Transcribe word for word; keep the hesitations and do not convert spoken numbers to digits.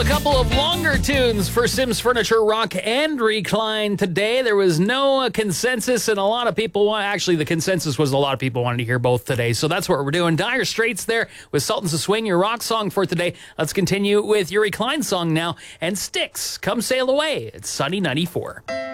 a couple of longer tunes for Sims Furniture Rock and Recline today. There was no uh, consensus, and a lot of people want. Actually, the consensus was a lot of people wanted to hear both today, so that's what we're doing. Dire Straits there with Sultans of Swing, your rock song for today. Let's continue with your Recline song now, and Styx, Come Sail Away. It's Sunny ninety-four.